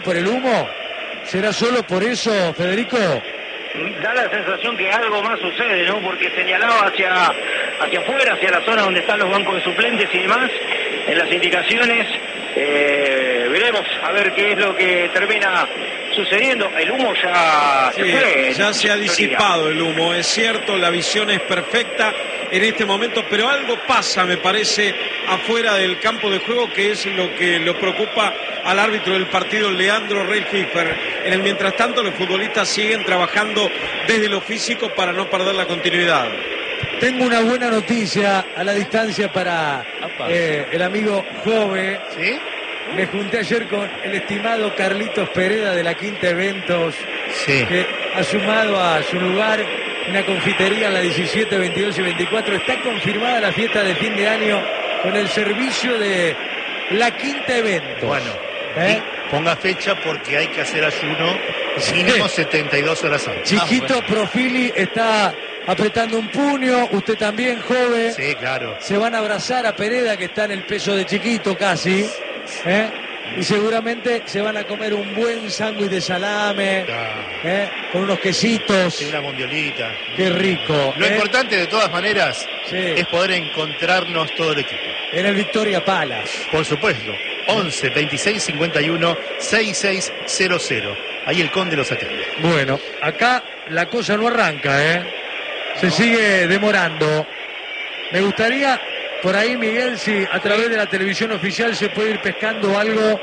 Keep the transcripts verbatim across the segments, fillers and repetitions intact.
por el humo? ¿Será solo por eso, Federico? Da la sensación que algo más sucede, ¿no? Porque señalaba hacia, hacia afuera, hacia la zona donde están los bancos de suplentes y demás, en las indicaciones. Eh, veremos a ver qué es lo que termina sucediendo. El humo ya sí, se fue. Ya se ha disipado el humo, es cierto, la visión es perfecta en este momento, pero algo pasa, me parece, afuera del campo de juego, que es lo que lo preocupa al árbitro del partido, Leandro Reilhiffer. En el mientras tanto, los futbolistas siguen trabajando desde lo físico para no perder la continuidad. Tengo una buena noticia a la distancia para eh, el amigo Jove. ¿Sí? Me junté ayer con el estimado Carlitos Pereda de la Quinta Eventos, sí. que ha sumado a su lugar una confitería en la diecisiete, veintidós y veinticuatro. Está confirmada la fiesta de fin de año con el servicio de la Quinta Eventos. Bueno, ¿Eh? ponga fecha porque hay que hacer ayuno mínimo sí. setenta y dos horas antes. Chiquito ah, bueno. Profili está apretando un puño, usted también, joven. Sí, claro. Se van a abrazar a Pereda, que está en el peso de Chiquito casi, ¿eh? Y seguramente se van a comer un buen sándwich de salame, ¿eh? Con unos quesitos. Sí, una mondiolita. Qué rico. Lo ¿eh? importante, de todas maneras, sí. es poder encontrarnos todo el equipo. En el Victoria Palace. Por supuesto. once, veintiséis, cincuenta y uno, sesenta y seis cero cero. Ahí el Conde los atiende. Bueno, acá la cosa no arranca, ¿eh? Se sigue demorando. Me gustaría, por ahí, Miguel, si a través de la televisión oficial se puede ir pescando algo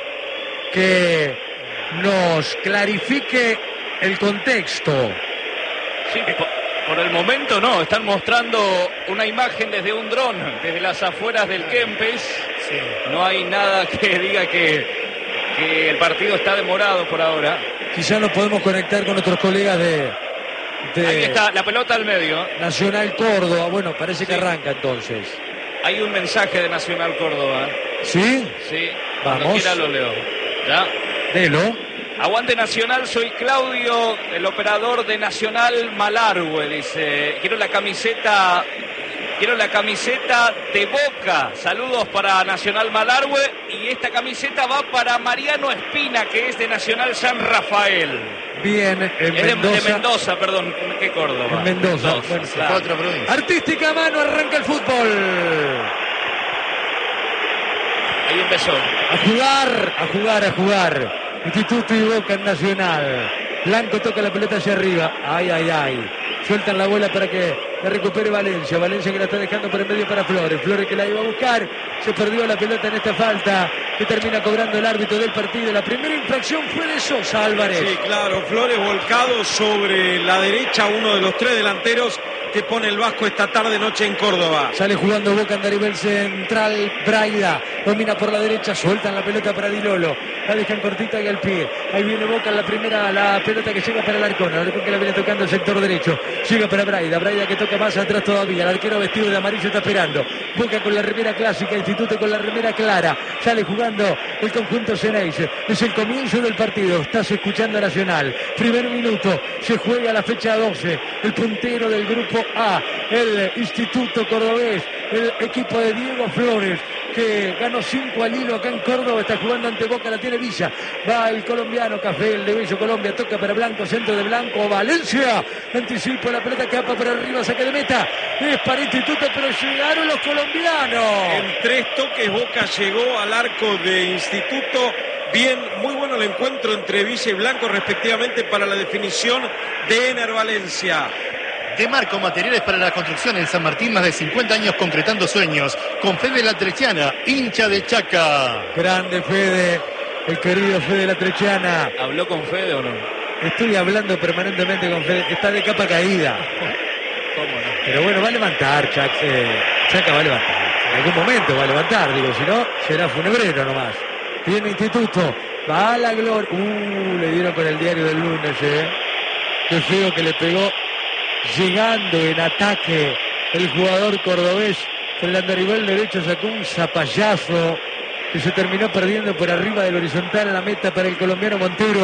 que nos clarifique el contexto. Sí, por, por el momento no. Están mostrando una imagen desde un dron, desde las afueras del Kempes. Sí. No hay nada que diga que, que el partido está demorado por ahora. Quizá nos podemos conectar con otros colegas de... de Ahí está, la pelota al medio. Nacional Córdoba. Bueno, parece que sí. arranca entonces. Hay un mensaje de Nacional Córdoba. ¿Sí? Sí. Vamos. Cuando quiera lo leo. ¿Ya? Delo. Aguante Nacional, soy Claudio, el operador de Nacional Malargüe, dice. Quiero la camiseta, quiero la camiseta de Boca. Saludos para Nacional Malargüe. Y esta camiseta va para Mariano Espina, que es de Nacional San Rafael. Bien, en es Mendoza. De, de Mendoza, perdón, ¿qué Córdoba? En Mendoza. Mendoza Bueno, claro. Otra provincia. Artística mano, arranca el fútbol. Ahí empezó. A jugar, a jugar, a jugar. Instituto y Boca en Nacional. Blanco toca la pelota hacia arriba. Ay, ay, ay. Sueltan la bola para que la recupere Valencia. Valencia que la está dejando por el medio para Flores. Flores que la iba a buscar. Se perdió la pelota en esta falta que termina cobrando el árbitro del partido. La primera infracción fue de Sosa Álvarez. Sí, claro. Flores volcado sobre la derecha, uno de los tres delanteros que pone el Vasco esta tarde noche en Córdoba. Sale jugando Boca en Daribel central. Braida domina por la derecha. Sueltan la pelota para Di Lolo. La dejan cortita y al pie. Ahí viene Boca en la primera. La pelota que llega para el Arcón. El Arcón que la viene tocando el sector derecho. Llega para Braida. Braida que toca más atrás todavía. El arquero vestido de amarillo está esperando. Boca con la remera clásica. Instituto con la remera clara. Sale jugando el conjunto Ceneice. Es el comienzo del partido. Estás escuchando a Nacional. Primer minuto. Se juega la fecha doce. El puntero del grupo A. El Instituto Cordobés. El equipo de Diego Flores, que ganó cinco al hilo acá en Córdoba. Está jugando ante Boca. La tiene Villa. Va el colombiano Café, el de Bello Colombia. Toca para Blanco. Centro de Blanco. Valencia. Anticipo la pelota que va para arriba. Saque de meta. Es para Instituto, pero llegaron los colombianos. En tres toques Boca llegó al arco de Instituto. Bien, muy bueno el encuentro entre Villa y Blanco respectivamente para la definición de Ener Valencia. De Marco Materiales para la Construcción en San Martín, más de cincuenta años concretando sueños. Con Fede La Trechana, hincha de Chaca. Grande Fede, el querido Fede La Trechana. ¿Habló con Fede o no? Estoy hablando permanentemente con Fede. Está de capa caída. ¿Cómo no? Pero bueno, va a levantar, Chac, eh, Chaca va a levantar. En algún momento va a levantar, digo, si no, será funebrero nomás. Tiene Instituto, va a la gloria. Uh, le dieron con el diario del lunes, eh. Qué feo que le pegó. Llegando en ataque el jugador cordobés, con el andarivel derecho sacó un zapallazo que se terminó perdiendo por arriba del horizontal a la meta para el colombiano Montero.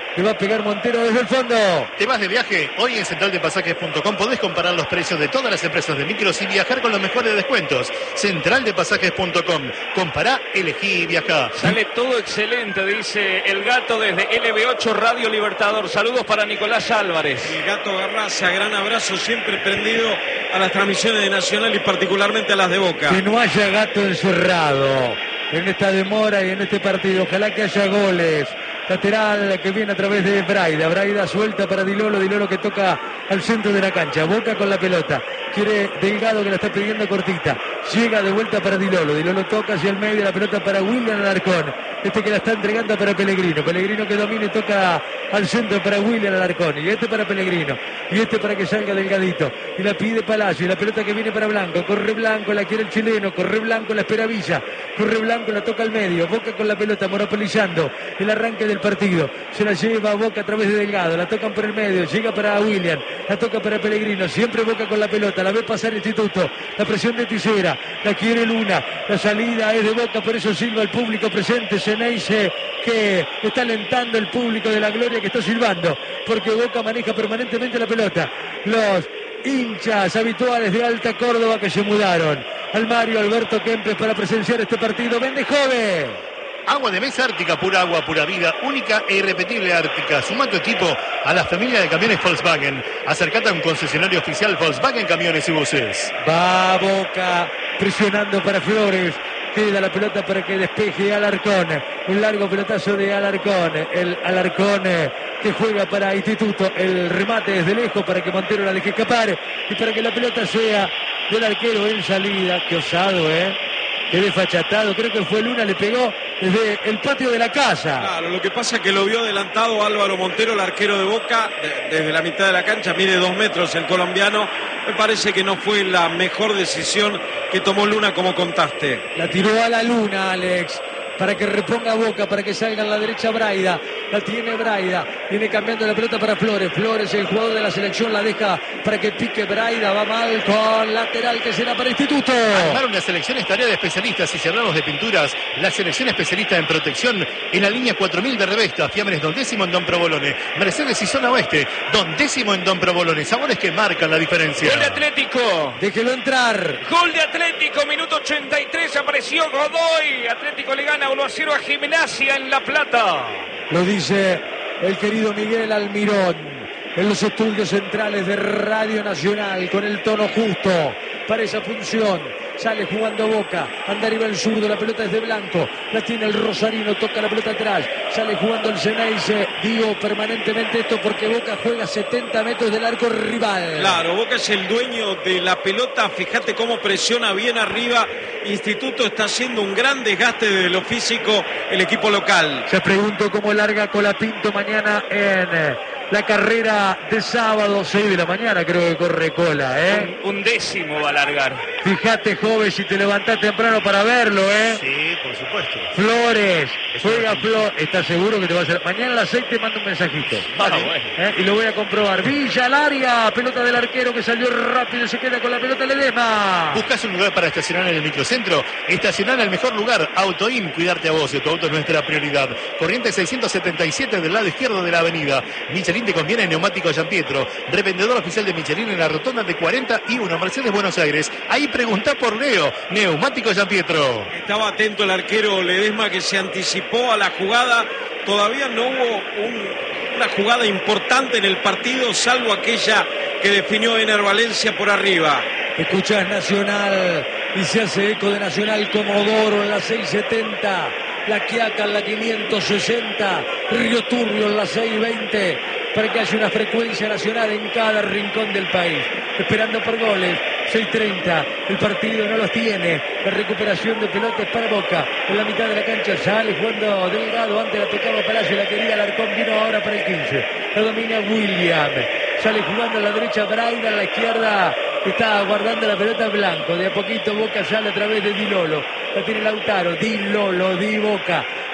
Le va a pegar Montero desde el fondo. ¿Te vas de viaje? Hoy en central de pasajes punto com podés comparar los precios de todas las empresas de micros y viajar con los mejores descuentos. central de pasajes punto com. Compará, elegí y viajá. Sale todo excelente, dice el Gato desde L B ocho Radio Libertador. Saludos para Nicolás Álvarez. El Gato Garraza, gran abrazo, siempre prendido a las transmisiones de Nacional y particularmente a las de Boca. Que no haya gato encerrado en esta demora y en este partido. Ojalá que haya goles. Lateral que viene a través de Braida. Braida suelta para Dilolo. Dilolo que toca al centro de la cancha. Boca con la pelota. Quiere Delgado que la está pidiendo cortita. Llega de vuelta para Dilolo. Dilolo toca hacia el medio. La pelota para William Alarcón. Este que la está entregando para Pellegrino. Pellegrino que domina y toca al centro para William Alarcón. Y este para Pellegrino. Y este para que salga Delgadito. Y la pide Palacio. Y la pelota que viene para Blanco. Corre Blanco. La quiere el chileno. Corre Blanco. La espera Villa. Corre Blanco. La toca al medio. Boca con la pelota. Monopolizando el arranque del partido. Se la lleva Boca a través de Delgado. La tocan por el medio. Llega para William. La toca para Pellegrino. Siempre Boca con la pelota. La ve pasar Instituto. La presión de Tisera. La quiere Luna. La salida es de Boca. Por eso silba el público presente. Ceneice que está alentando el público de la Gloria que está silbando. Porque Boca maneja permanentemente la pelota. Los hinchas habituales de Alta Córdoba que se mudaron al Mario Alberto Kempes para presenciar este partido. Vende joven. Agua de mesa Ártica, pura agua, pura vida, única e irrepetible Ártica. Suma tu equipo a la familia de camiones Volkswagen. Acercate a un concesionario oficial Volkswagen Camiones y Buses. Va Boca presionando para Flores. Queda la pelota para que despeje Alarcón. Un largo pelotazo de Alarcón. El Alarcón que juega para Instituto. El remate desde lejos para que Montero la deje escapar. Y para que la pelota sea del arquero en salida. Qué osado, ¿eh? Qué desfachatado. Creo que fue Luna, le pegó desde el patio de la casa. Claro, lo que pasa es que lo vio adelantado Álvaro Montero, el arquero de Boca, de, desde la mitad de la cancha, mide dos metros el colombiano. Me parece que no fue la mejor decisión que tomó Luna, como contaste. La tiró a la Luna, Alex, para que reponga Boca, para que salga a la derecha Braida. La tiene Braida, viene cambiando la pelota para Flores. Flores, el jugador de la selección, la deja para que pique Braida. Va mal con lateral que será para Instituto. Armar una selección es tarea de especialistas. Y si hablamos de pinturas, la selección especialista en protección en la línea cuatro mil de Revesta. Fiambres Don Décimo en Don Provolone. Mercedes y Zona Oeste. Don Décimo en Don Provolone. Sabores que marcan la diferencia. Gol de Atlético. Déjelo entrar. Gol de Atlético, minuto ochenta y tres. Apareció Godoy. Atlético le gana uno a cero a Gimnasia en La Plata. Lo dice el querido Miguel Almirón en los estudios centrales de Radio Nacional con el tono justo para esa función. Sale jugando Boca, anda arriba el zurdo, la pelota es de Blanco, la tiene el Rosarino, toca la pelota atrás, sale jugando el Ceneice. Digo permanentemente esto porque Boca juega setenta metros del arco rival. Claro, Boca es el dueño de la pelota, fíjate cómo presiona bien arriba. Instituto está haciendo un gran desgaste de lo físico el equipo local. Se pregunto cómo larga Colapinto mañana en eh, la carrera de sábado, seis de la mañana creo que corre Cola, ¿eh? Un, un décimo va a largar. Fíjate, joven, si te levantás temprano para verlo, ¿eh? Sí, por supuesto. Flores, juega Flores. ¿Estás seguro que te va a hacer? Mañana a las seis te mando un mensajito. Vale. Ah, bueno. ¿Eh? Y lo voy a comprobar. Villa al área, pelota del arquero que salió rápido, se queda con la pelota Ledesma. ¿Buscas un lugar para estacionar en el microcentro? Estacionar en el mejor lugar. Autoim, cuidarte a vos y tu auto es nuestra prioridad. Corriente seiscientos setenta y siete del lado izquierdo de la avenida. Michelin te conviene en Neumático Giampietro. Revendedor oficial de Michelin en la rotonda de cuarenta y uno, Mercedes Buenos Aires. Ahí preguntá por Leo. Neumático Giampietro. Estaba atento el arquero Ledesma que se anticipó a la jugada. Todavía no hubo un, una jugada importante en el partido, salvo aquella que definió Ener Valencia por arriba. Escuchás Nacional y se hace eco de Nacional Comodoro en la seiscientos setenta. La Quiaca en la quinientos sesenta. Río Turbio en la seiscientos veinte. Para que haya una frecuencia nacional en cada rincón del país. Esperando por goles. seiscientos treinta, el partido no los tiene. La recuperación de pelotas para Boca. En la mitad de la cancha sale jugando Delgado. Antes la tocaba Palacio, la quería Alarcón. Vino ahora para el quince. La domina William. Sale jugando a la derecha Braida, a la izquierda está guardando la pelota Blanco. De a poquito Boca sale a través de Dilolo. La tiene Lautaro. Dilolo, Di Boca.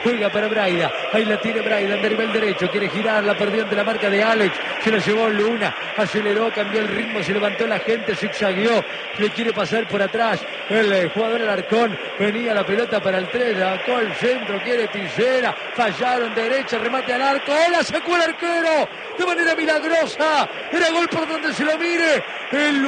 juega para Braida, ahí la tiene Braida, en nivel derecho, quiere girar, la perdió ante la marca de Alex, se la llevó Luna, aceleró, cambió el ritmo, se levantó la gente, zigzagueó, le quiere pasar por atrás, el eh, jugador Alarcón, venía la pelota para el tres, sacó el centro, quiere Tisera, fallaron derecha, remate al arco, la sacó el arquero, de manera milagrosa, era gol por donde se lo mire, el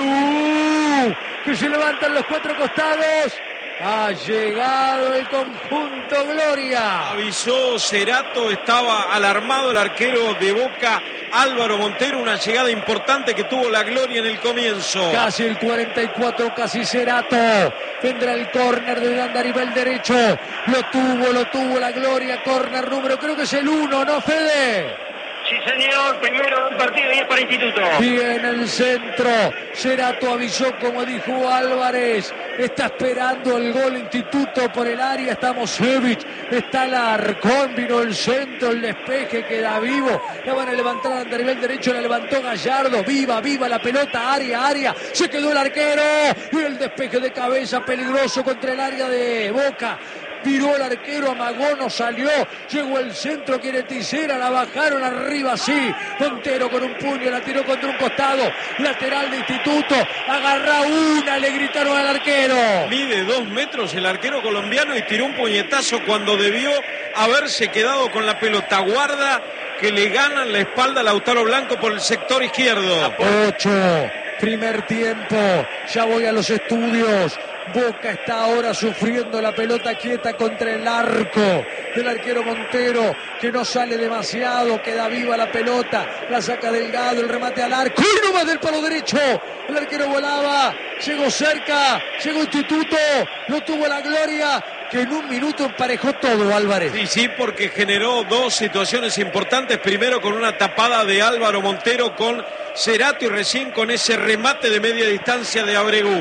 uh, que se levantan los cuatro costados. Ha llegado el conjunto Gloria. Avisó Cerato, estaba alarmado el arquero de Boca, Álvaro Montero, una llegada importante que tuvo la Gloria en el comienzo. Casi el cuarenta y cuatro, casi Cerato. Vendrá el córner de Uganda a nivel derecho. Lo tuvo, lo tuvo la Gloria. Córner número, creo que es el uno, ¿no, Fede? Sí, señor, primero del partido y es para Instituto. Bien el centro. Cerato avisó, como dijo Álvarez. Está esperando el gol Instituto por el área. Está Mosevich, está Alarcón, vino el centro, el despeje queda vivo. La van a levantar a nivel derecho, la levantó Gallardo. Viva, viva la pelota, área, área. Se quedó el arquero. Y el despeje de cabeza peligroso contra el área de Boca. Tiró el arquero, amagó, no salió, llegó el centro, quiere Tisera, la bajaron arriba, sí, Montero con un puño, la tiró contra un costado, lateral de Instituto, agarra una, le gritaron al arquero. Mide dos metros el arquero colombiano y tiró un puñetazo cuando debió haberse quedado con la pelota. Guarda que le ganan la espalda a Lautaro Blanco por el sector izquierdo. Ocho, primer tiempo, ya voy a los estudios. Boca está ahora sufriendo la pelota quieta contra el arco del arquero Montero, que no sale demasiado, queda viva la pelota, la saca Delgado, el remate al arco, y no más del palo derecho, el arquero volaba, llegó cerca, llegó Instituto, lo tuvo la Gloria, que en un minuto emparejó todo, Álvarez. Sí, sí, porque generó dos situaciones importantes, primero con una tapada de Álvaro Montero con Cerato y recién con ese remate de media distancia de Abregú.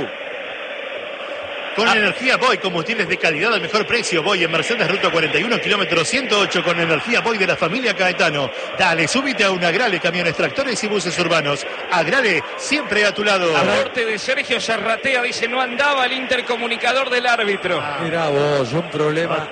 Con ah. energía Boy, combustibles de calidad al mejor precio. Boy en Mercedes, ruta cuarenta y uno, kilómetro ciento ocho, con energía Boy de la familia Caetano. Dale, súbite a un Agrale, camiones, tractores y buses urbanos. Agrale, siempre a tu lado. Aporte de Sergio Zarratea, dice, no andaba el intercomunicador del árbitro. Ah, mirá vos, un problema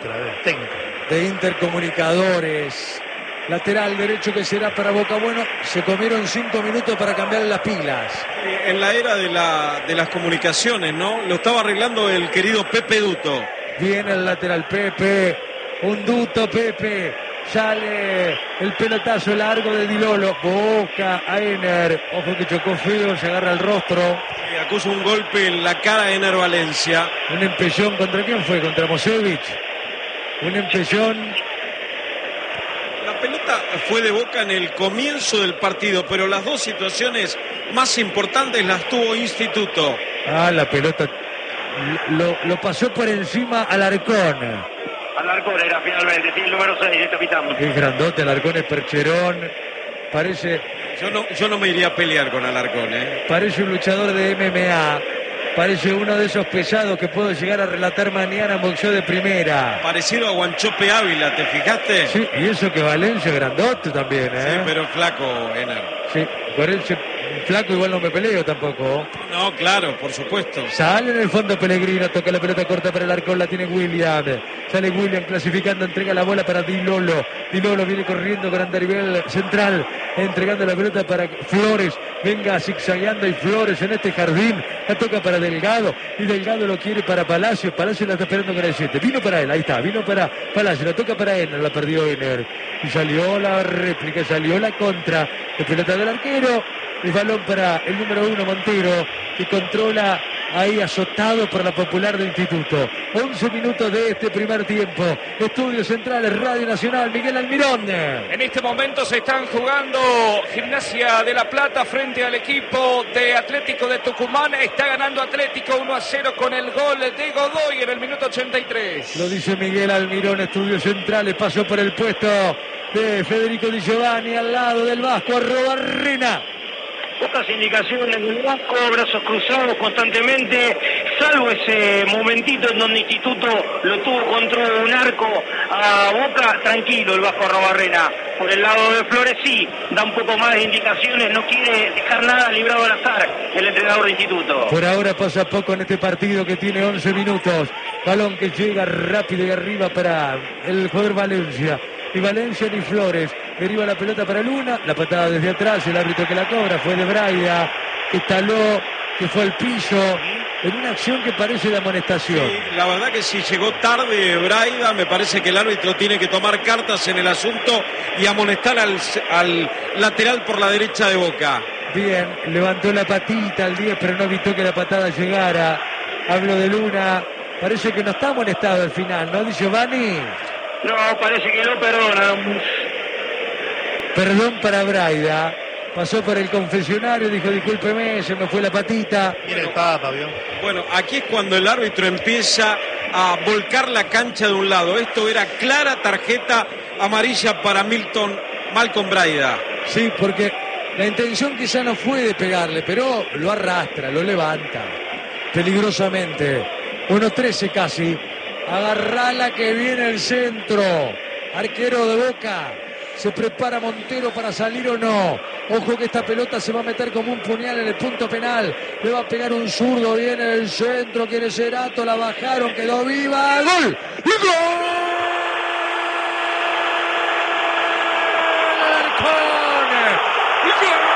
de intercomunicadores. Lateral derecho que será para Boca. Bueno, se comieron cinco minutos para cambiar las pilas. En la era de, la, de las comunicaciones, ¿no? Lo estaba arreglando el querido Pepe Duto. Viene el lateral Pepe, un Duto Pepe. Sale el pelotazo largo de Dilolo. Boca a Ener. Ojo que chocó feo, se agarra el rostro. Y acusa un golpe en la cara de Ener Valencia. Un empellón, ¿contra quién fue? Contra Mosevich. Un empellón. La pelota fue de Boca en el comienzo del partido, pero las dos situaciones más importantes las tuvo Instituto. Ah, la pelota lo, lo pasó por encima al Alarcón. Alarcón era finalmente, sí, el número seis, el capitán. Es grandote, Alarcón es percherón. Parece... Yo no, yo no me iría a pelear con Alarcón, ¿eh? Parece un luchador de M M A. Parece uno de esos pesados que puedo llegar a relatar mañana en boxeo de primera. Parecido a Guanchope Ávila, ¿te fijaste? Sí, y eso que Valencia es grandote también, ¿eh? Sí, pero flaco, Ener. Sí, por él se... flaco igual no me peleo tampoco. No, claro, por supuesto. Sale en el fondo Pellegrino, toca la pelota corta para el arco, la tiene William. Sale William clasificando, entrega la bola para Dilolo. Dilolo viene corriendo con Andarivel central, entregando la pelota para Flores. Venga zigzagueando y Flores en este jardín. La toca para Delgado y Delgado lo quiere para Palacio. Palacio la está esperando con el siete. Vino para él, ahí está, vino para Palacio. La toca para Ener, la perdió Ener. Y salió la réplica, salió la contra. De pelota del arquero. El balón para el número uno, Montero, que controla ahí azotado por la Popular de Instituto. once minutos de este primer tiempo. Estudios Centrales, Radio Nacional, Miguel Almirón. En este momento se están jugando Gimnasia de La Plata frente al equipo de Atlético de Tucumán. Está ganando Atlético uno a cero con el gol de Godoy en el minuto ochenta y tres. Lo dice Miguel Almirón, Estudios Centrales. Pasó por el puesto de Federico Di Giovanni al lado del Vasco, Arrobarrena. Pocas indicaciones del Vasco, brazos cruzados constantemente, salvo ese momentito en donde Instituto lo tuvo contra un arco a Boca, tranquilo el Vasco Arrobarrena. Por el lado de Flores sí, da un poco más de indicaciones, no quiere dejar nada librado al azar el entrenador de Instituto. Por ahora pasa poco en este partido que tiene once minutos. Balón que llega rápido y arriba para el jugador Valencia. Y Valencia ni Flores. Deriva la pelota para Luna. La patada desde atrás. El árbitro que la cobra fue de Braida. Que taló, que fue al piso. En una acción que parece de amonestación. Sí, la verdad que si llegó tarde Braida, me parece que el árbitro tiene que tomar cartas en el asunto y amonestar al, al lateral por la derecha de Boca. Bien, levantó la patita al diez, pero no evitó que la patada llegara. Hablo de Luna. Parece que no está amonestado al final, ¿no, Di Giovanni? No, parece que no perdona. Perdón para Braida. Pasó por el confesionario, dijo discúlpeme, se me fue la patita. Mira el Papa, ¿vio? Bueno, aquí es cuando el árbitro empieza a volcar la cancha de un lado. Esto era clara tarjeta amarilla para Milton Malcolm Braida. Sí, porque la intención quizá no fue de pegarle, pero lo arrastra, lo levanta peligrosamente. uno trece casi. Agarrala que viene el centro. Arquero de Boca. Se prepara Montero para salir o no. Ojo que esta pelota se va a meter como un puñal en el punto penal. Le va a pegar un zurdo. Viene el centro. Quiere Cerato. La bajaron. Quedó viva. ¡Gol! ¡Y gol! ¡Alarcón! ¡Y gol!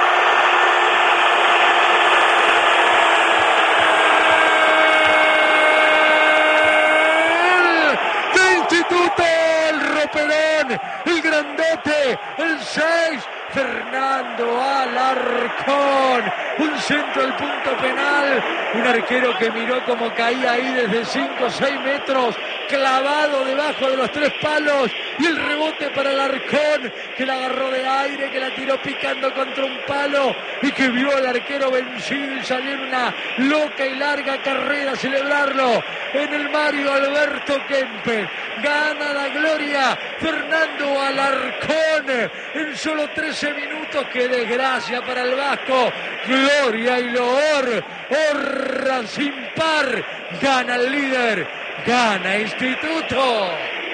¡De Instituto! El roperón. El grandote. El seis. Fernando Alarcón, un centro al punto penal, un arquero que miró como caía ahí desde cinco o seis metros, clavado debajo de los tres palos, y el rebote para Alarcón, que la agarró de aire, que la tiró picando contra un palo, y que vio al arquero vencido y salió en una loca y larga carrera a celebrarlo en el Mario Alberto Kempes. Gana la gloria Fernando Alarcón en solo trece minutos. ¡Qué desgracia para el vasco! Gloria y loor, honra sin par. Gana el líder, gana Instituto.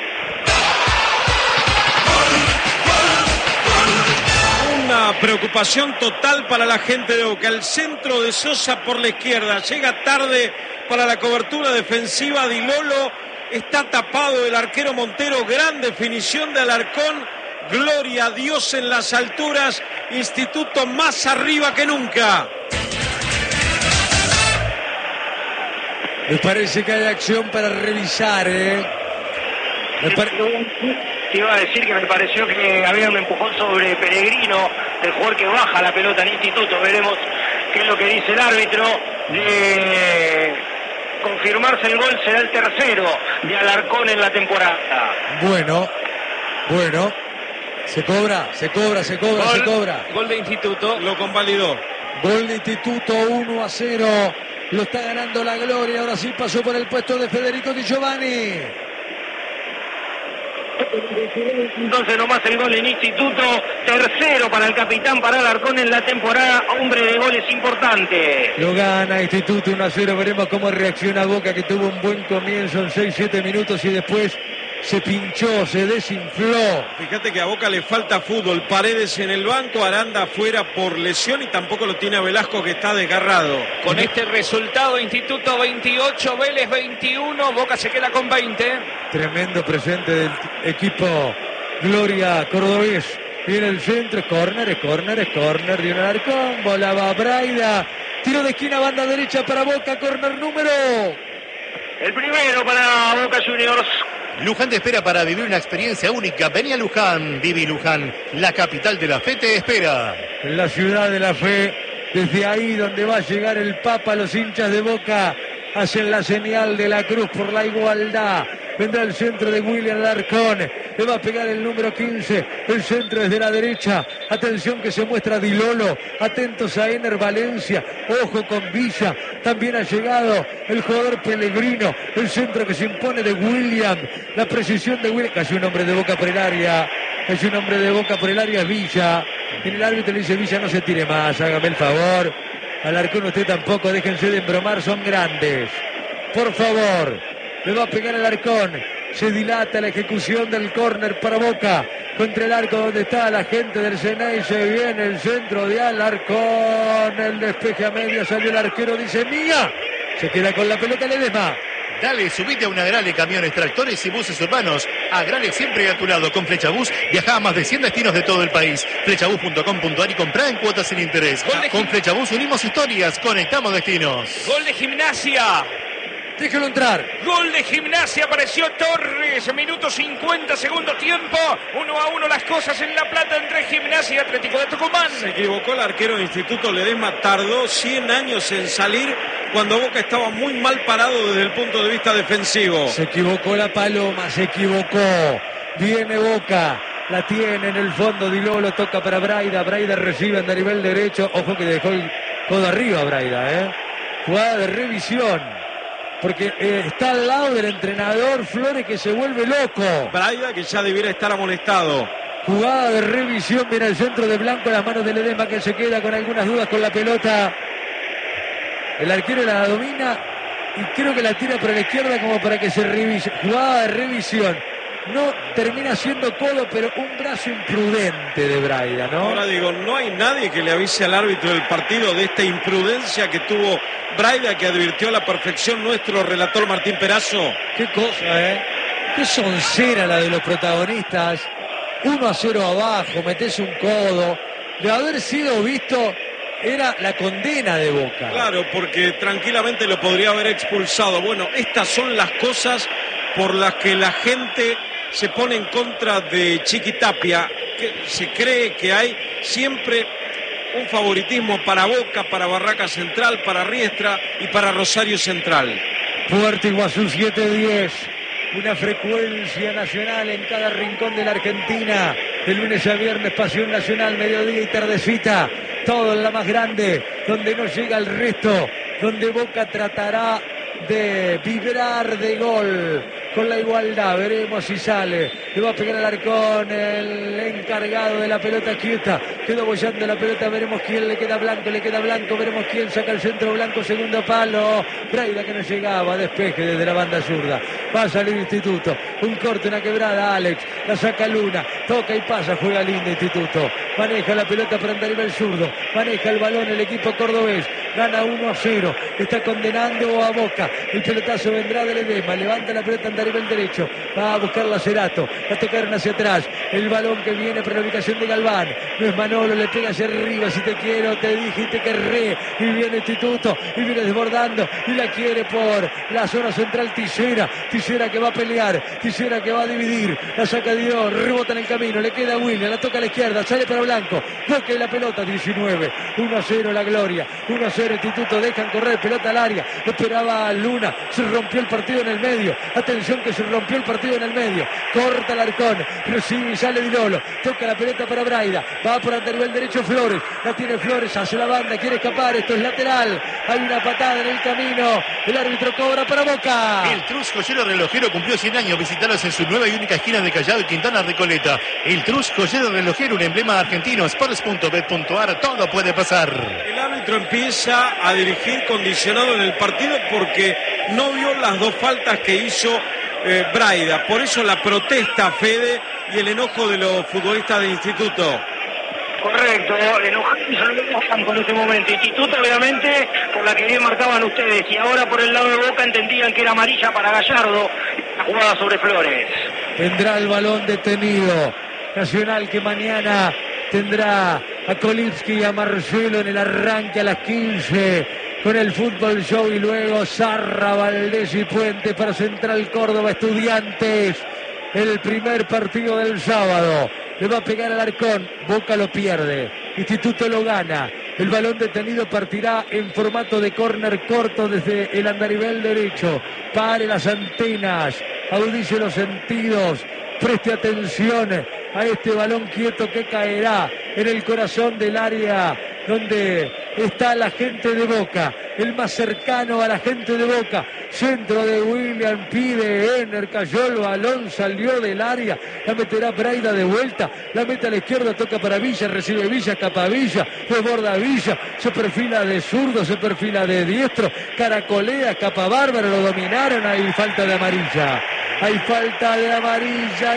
Una preocupación total para la gente de Boca. El centro de Sosa por la izquierda. Llega tarde para la cobertura defensiva. Di Lolo está tapado el arquero Montero. Gran definición de Alarcón. Gloria a Dios en las alturas. Instituto más arriba que nunca. Me parece que hay acción para revisar, ¿eh? Me pare... Te iba a decir que me pareció que había un empujón sobre Peregrino, el jugador que baja la pelota en Instituto. Veremos qué es lo que dice el árbitro. De confirmarse el gol, será el tercero de Alarcón en la temporada. Bueno, bueno. Se cobra, se cobra, se cobra, Gol, se cobra. Gol de Instituto. Lo convalidó. Gol de Instituto, uno a cero. Lo está ganando la gloria. Ahora sí pasó por el puesto de Federico Di Giovanni. Entonces nomás el gol en Instituto, tercero para el capitán, para Alarcón en la temporada, hombre de goles importante. Lo gana Instituto uno a cero. Veremos cómo reacciona Boca, que tuvo un buen comienzo en seis siete minutos y después se pinchó, se desinfló. Fíjate que a Boca le falta fútbol. Paredes en el banco, Aranda fuera por lesión y tampoco lo tiene a Velasco, que está desgarrado. Con este resultado, Instituto veintiocho, Vélez veintiuno, Boca se queda con veinte. Tremendo presente del equipo Gloria Cordobés. Viene el centro, córner, es córner, es córner de un Alarcón. Volaba Braida. Tiro de esquina, banda derecha para Boca, córner número. El primero para Boca Juniors. Luján te espera para vivir una experiencia única. Vení a Luján, viví Luján, la capital de la fe te espera. En la ciudad de la fe, desde ahí donde va a llegar el Papa, los hinchas de Boca hacen la señal de la cruz por la igualdad. Vendrá el centro de William Alarcón, le va a pegar el número quince, el centro desde la derecha. Atención que se muestra Di Lolo, atentos a Ener Valencia, ojo con Villa, también ha llegado el jugador Pellegrino, el centro que se impone de William, la precisión de William, casi un hombre de Boca por el área, casi un hombre de Boca por el área, Villa, en el árbitro le dice Villa no se tire más, hágame el favor, Alarcón usted tampoco, déjense de embromar, son grandes, por favor. Le va a pegar el Alarcón. Se dilata la ejecución del córner para Boca. Contra el arco donde está la gente del Ceney. Se viene el centro de Alarcón. El despeje a medio. Salió el arquero. Dice Mía. Se queda con la pelota Ledesma. Dale, subite a una Agrale Camiones, Tractores y Buses Urbanos. Agrale siempre a tu lado. Con Flechabús viaja a más de cien destinos de todo el país. Flechabús punto com punto ar y comprá en cuotas sin interés. Con Flechabús unimos historias, conectamos destinos. Gol de Gimnasia. Déjalo entrar. Gol de Gimnasia, apareció Torres, minuto cincuenta, segundo tiempo, uno a uno las cosas en La Plata entre Gimnasia y Atlético de Tucumán. Se equivocó el arquero del Instituto Ledesma, tardó cien años en salir cuando Boca estaba muy mal parado desde el punto de vista defensivo. Se equivocó la Paloma, se equivocó. Viene Boca, la tiene en el fondo, Di Lolo toca para Braida, Braida recibe a nivel derecho, ojo que dejó el codo arriba Braida, ¿eh? Jugada de revisión. Porque eh, está al lado del entrenador Flores que se vuelve loco. Braida que ya debiera estar amonestado. Jugada de revisión, viene el centro de Blanco, las manos de Ledesma que se queda con algunas dudas con la pelota. El arquero la domina y creo que la tira por la izquierda como para que se revise. Jugada de revisión. No termina siendo codo, pero un brazo imprudente de Braida, ¿no? Ahora digo, no hay nadie que le avise al árbitro del partido de esta imprudencia que tuvo Braida, que advirtió a la perfección nuestro relator Martín Perazo. Qué cosa, ¿eh? Qué soncera la de los protagonistas. uno a cero abajo, metes un codo. De haber sido visto, era la condena de Boca. Claro, porque tranquilamente lo podría haber expulsado. Bueno, estas son las cosas por las que la gente se pone en contra de Chiquitapia, que se cree que hay siempre un favoritismo para Boca, para Barraca Central, para Riestra y para Rosario Central. Puerto Iguazú siete diez, una frecuencia nacional en cada rincón de la Argentina, de lunes a viernes, pasión nacional, mediodía y tardecita, todo en la más grande, donde no llega el resto, donde Boca tratará de vibrar de gol con la igualdad. Veremos si sale, le va a pegar al Arcón, el encargado de la pelota quieta, quedó bollando la pelota, veremos quién le queda Blanco, le queda Blanco, veremos quién saca el centro. Blanco, segundo palo, Braida que no llegaba, despeje desde la banda zurda, va a salir Instituto, un corte, una quebrada, Alex, la saca Luna, toca y pasa, juega lindo Instituto, maneja la pelota para Andarivel zurdo, maneja el balón el equipo cordobés, gana uno a cero, está condenando a Boca, el pelotazo vendrá de Ledesma, levanta la pelota Andarivel derecho, va a buscar la Cerato, la tocaron hacia atrás, el balón que viene para la ubicación de Galván, no es Manolo, le pega hacia arriba, si te quiero, te dije y te querré, y viene Instituto, y viene desbordando, y la quiere por la zona central Tisera, Tisera que va a pelear, Tisera que va a dividir, la saca Dios, rebota en el camino, le queda a William, la toca a la izquierda, sale para Blanco, Boca y la pelota, diecinueve, uno a cero la Gloria, uno a cero Instituto, dejan correr, pelota al área, esperaba Luna, se rompió el partido en el medio, atención que se rompió el partido en el medio, corta el Arcón, recibe y sale Di Lolo, toca la pelota para Braida, va por Andarivel derecho Flores, la tiene Flores, hace la banda, quiere escapar, esto es lateral, hay una patada en el camino, el árbitro cobra para Boca. El Trus Joyero Relojero cumplió cien años, visitalos en su nueva y única esquina de Callao y Quintana Recoleta. El Trus Joyero Relojero, un emblema argentino, sports punto bet punto ar, todo puede pasar. El árbitro empieza a dirigir condicionado en el partido porque no vio las dos faltas que hizo eh, Braida, por eso la protesta, Fede, y el enojo de los futbolistas del Instituto. Correcto, enojados en este momento. Instituto, obviamente, por la que bien marcaban ustedes, y ahora por el lado de Boca entendían que era amarilla para Gallardo, la jugada sobre Flores. Tendrá el balón detenido. Nacional que mañana tendrá a Kolipski y a Marcelo en el arranque a las quince con el Fútbol Show, y luego Zarra, Valdés y Puente para Central Córdoba Estudiantes. El primer partido del sábado. Le va a pegar al Arcón, Boca lo pierde, Instituto lo gana, el balón detenido partirá en formato de córner corto desde el andarivel derecho, pare las antenas, agudice los sentidos, preste atención a este balón quieto que caerá en el corazón del área donde está la gente de Boca, el más cercano a la gente de Boca. Centro de William, pide Ener, cayó el balón, salió del área, la meterá Braida de vuelta, la mete a la izquierda, toca para Villa, recibe Villa, escapa Villa, desborda Villa, se perfila de zurdo, se perfila de diestro, caracolea, escapa Bárbaro, lo dominaron, hay falta de amarilla, hay falta de amarilla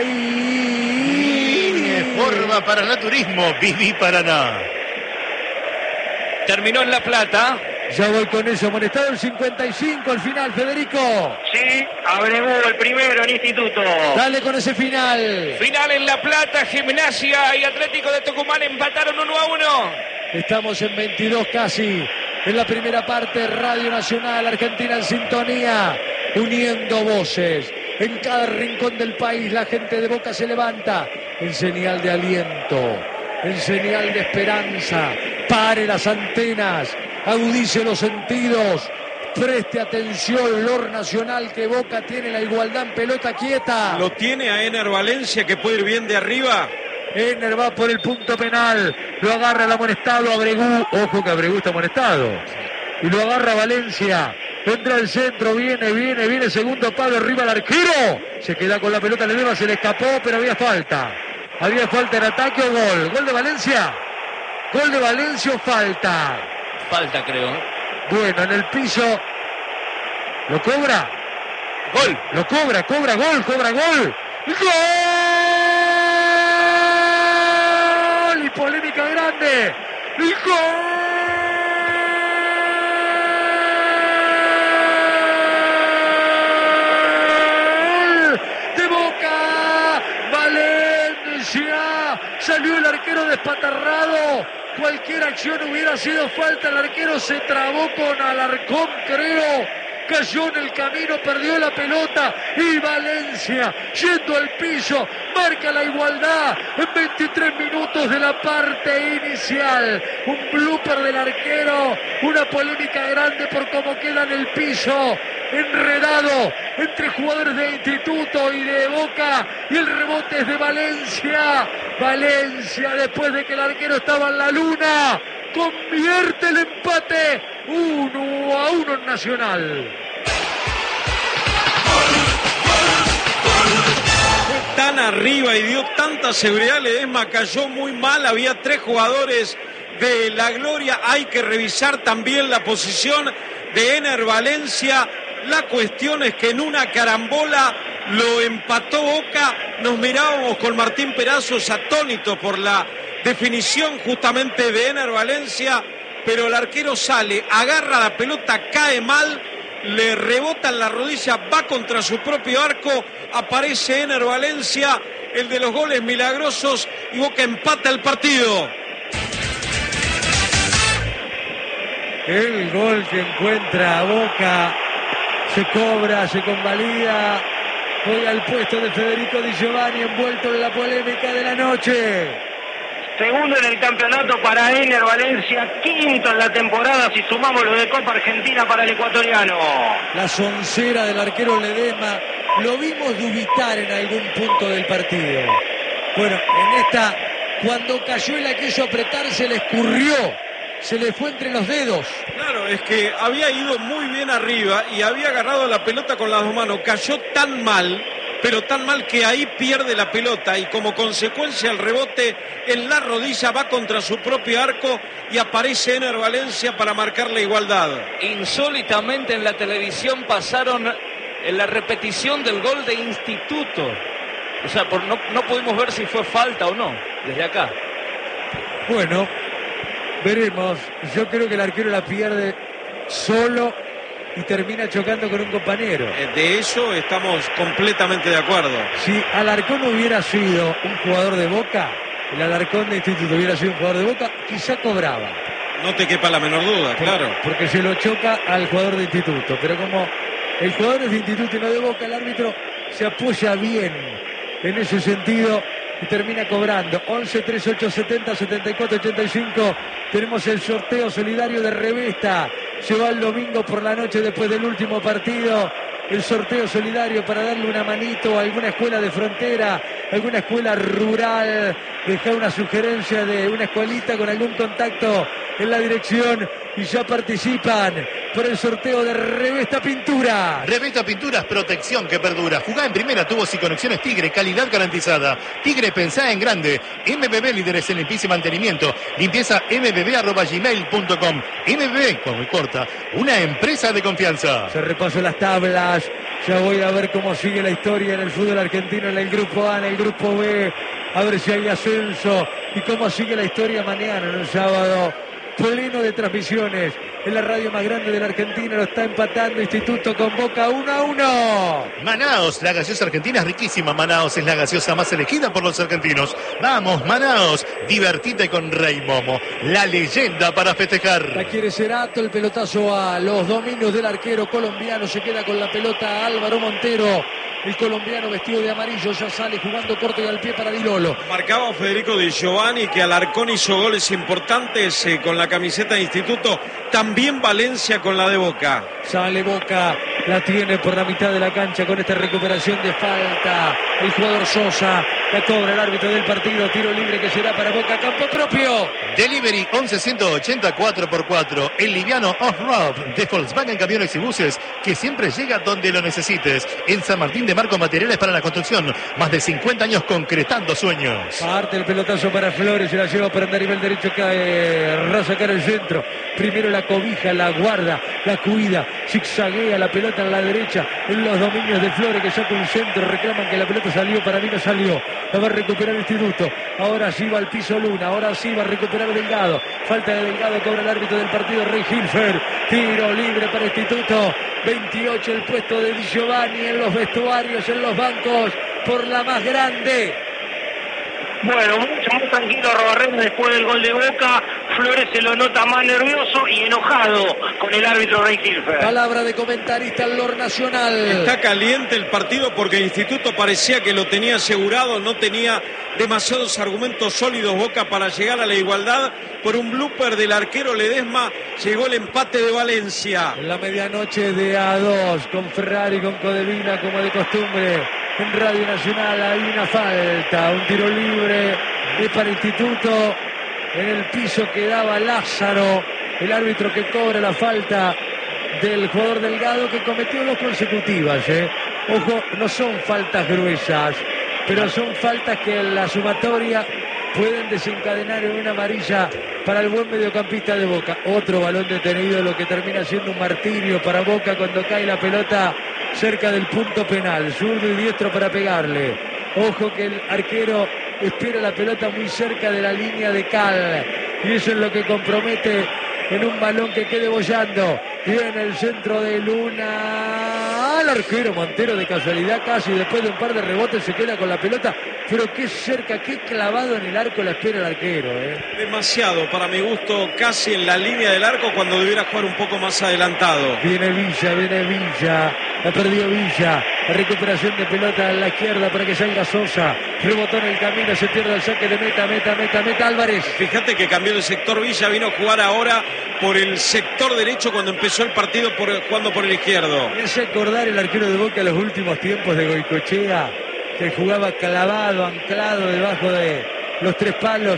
y... Forma para Naturismo, Viví Paraná. Terminó en La Plata, Ya voy con eso, amonestado el cincuenta y cinco al final, Federico. Sí, Abregu el primero en Instituto. Dale con ese final. Final en La Plata, Gimnasia y Atlético de Tucumán empataron uno a uno. Estamos en veintidós casi, en la primera parte, Radio Nacional Argentina en sintonía, uniendo voces. En cada rincón del país la gente de Boca se levanta en señal de aliento, en señal de esperanza. Pare las antenas, agudice los sentidos, preste atención, Lor Nacional, que Boca tiene la igualdad en pelota quieta. Lo tiene a Ener Valencia, que puede ir bien de arriba. Ener va por el punto penal, lo agarra el amonestado Abregu. Ojo que Abregu está amonestado. Y lo agarra Valencia. Entra al centro, viene, viene, viene, segundo palo, arriba el arquero. Se queda con la pelota, le deba, se le escapó, pero había falta. Había falta en ataque o gol. ¿Gol de Valencia? ¿Gol de Valencia o falta? Falta, creo. Bueno, en el piso. ¿Lo cobra? Gol. Lo cobra, cobra, gol, cobra, gol. ¡Gol! Y polémica grande. ¡Gol! Salió el arquero despatarrado. Cualquier acción hubiera sido falta. El arquero se trabó con Alarcón, creo. Cayó en el camino, perdió la pelota. Y Valencia, yendo al piso, marca la igualdad en veintitrés minutos de la parte inicial. Un blooper del arquero. Una polémica grande por cómo queda en el piso. Enredado entre jugadores de Instituto y de Boca, y el rebote es de Valencia. Valencia, después de que el arquero estaba en la luna, convierte el empate uno a uno en Nacional. Tan arriba y dio tanta seguridad, Ledesma cayó muy mal, había tres jugadores de la gloria. Hay que revisar también la posición de Ener Valencia. La cuestión es que en una carambola lo empató Boca. Nos mirábamos con Martín Perazos atónitos por la definición justamente de Ener Valencia, pero el arquero sale, agarra la pelota, cae mal, le rebota en la rodilla, va contra su propio arco, aparece Ener Valencia, el de los goles milagrosos, y Boca empata el partido. El gol que encuentra a Boca se cobra, se convalida. Hoy al puesto de Federico Di Giovanni, envuelto en la polémica de la noche. Segundo en el campeonato para Ener Valencia, quinto en la temporada si sumamos lo de Copa Argentina para el ecuatoriano. La soncera del arquero Ledesma, lo vimos dubitar en algún punto del partido. Bueno, en esta, cuando cayó y la quiso apretar, se le escurrió, se le fue entre los dedos. Claro, es que había ido muy bien arriba y había agarrado la pelota con las dos manos. Cayó tan mal, pero tan mal que ahí pierde la pelota y como consecuencia el rebote en la rodilla va contra su propio arco y aparece Ener Valencia para marcar la igualdad. Insólitamente en la televisión pasaron en la repetición del gol de Instituto. O sea, por, no, no pudimos ver si fue falta o no, desde acá. Bueno, veremos. Yo creo que el arquero la pierde solo y termina chocando con un compañero. De eso estamos completamente de acuerdo. Si Alarcón hubiera sido un jugador de Boca, el Alarcón de Instituto hubiera sido un jugador de Boca, quizá cobraba. No te quepa la menor duda, claro. Porque se lo choca al jugador de Instituto. Pero como el jugador es de Instituto y no de Boca, el árbitro se apoya bien en ese sentido y termina cobrando. once, treinta y ocho, setenta, setenta y cuatro, ochenta y cinco. Tenemos el sorteo solidario de Revesta. Se va el domingo por la noche después del último partido. El sorteo solidario para darle una manito a alguna escuela de frontera, alguna escuela rural. Deja una sugerencia de una escuelita con algún contacto en la dirección y ya participan por el sorteo de Revesta Pintura. Revesta Pinturas, protección que perdura. Jugá en primera, tubos y conexiones Tigre, calidad garantizada. Tigre, pensá en grande. M B B, líderes en limpieza y mantenimiento. Limpieza m b b arroba gmail punto com. M B B, como corta, una empresa de confianza. Se repasó las tablas. Ya voy a ver cómo sigue la historia en el fútbol argentino, en el grupo A, en el grupo B. A ver si hay ascenso y cómo sigue la historia mañana, en el sábado. Pleno de transmisiones en la radio más grande de la Argentina. Lo está empatando Instituto con Boca uno a uno. Manaos, la gaseosa argentina es riquísima. Manaos es la gaseosa más elegida por los argentinos. Vamos, Manaos, divertite con Rey Momo, la leyenda para festejar. La quiere Cerato, el pelotazo a los dominios del arquero colombiano. Se queda con la pelota Álvaro Montero. El colombiano vestido de amarillo ya sale jugando corto y al pie para Di Lolo. Marcaba Federico Di Giovanni que Alarcón hizo goles importantes eh, con la camiseta de Instituto. También Valencia con la de Boca. Sale Boca, la tiene por la mitad de la cancha con esta recuperación de falta. El jugador Sosa, la cobra el árbitro del partido. Tiro libre que será para Boca, campo propio. Delivery once ciento ochenta cuatro por cuatro. El liviano off-road de Volkswagen Camiones y Buses que siempre llega donde lo necesites. En San Martín de Marco, materiales para la construcción. Más de cincuenta años concretando sueños. Parte el pelotazo para Flores. Se la lleva para andar a nivel derecho. Cae, rasa cara el centro. Primero la cobija, la guarda, la cuida. Zigzaguea la pelota en la derecha. En los dominios de Flores que saca un centro. Reclaman que la pelota salió. Para mí no salió. La va a recuperar el Instituto. Ahora sí va al piso Luna. Ahora sí va a recuperar Delgado. Falta de Delgado. Cobra el árbitro del partido, Rey Hilfer. Tiro libre para Instituto. veintiocho el puesto de Di Giovanni en los vestuarios, en los bancos, por la más grande. Bueno, mucho más tranquilo Arrobarrena después del gol de Boca. Flores se lo nota más nervioso y enojado con el árbitro Rey Hilfer. Palabra de comentarista en Lor Nacional. Está caliente el partido porque el Instituto parecía que lo tenía asegurado, no tenía demasiados argumentos sólidos Boca para llegar a la igualdad. Por un blooper del arquero Ledesma llegó el empate de Valencia. En la medianoche de A dos con Ferrari, con Codevila como de costumbre. En Radio Nacional hay una falta, un tiro libre es para Instituto. En el piso quedaba Lázaro, el árbitro que cobra la falta del jugador Delgado que cometió dos consecutivas. ¿eh? Ojo, no son faltas gruesas, pero son faltas que en la sumatoria pueden desencadenar en una amarilla para el buen mediocampista de Boca. Otro balón detenido, lo que termina siendo un martirio para Boca cuando cae la pelota cerca del punto penal. Zurdo y diestro para pegarle. Ojo que el arquero espera la pelota muy cerca de la línea de cal. Y eso es lo que compromete en un balón que quede bollando. Viene el centro de Luna. Al arquero Montero de casualidad casi después de un par de rebotes se queda con la pelota. Pero qué cerca, qué clavado en el arco la espera el arquero. ¿eh? Demasiado, para mi gusto, casi en la línea del arco cuando debiera jugar un poco más adelantado. Viene Villa, viene Villa. La perdió Villa. La recuperación de pelota a la izquierda para que salga Sosa. Rebotó en el camino, se pierde el saque de meta, meta, meta, meta Álvarez. Fíjate que cambió de sector Villa, vino a jugar ahora por el sector derecho cuando empezó el partido por, jugando por el izquierdo. Me hace acordar el arquero de Boca los últimos tiempos de Goicoechea, que jugaba clavado, anclado debajo de los tres palos.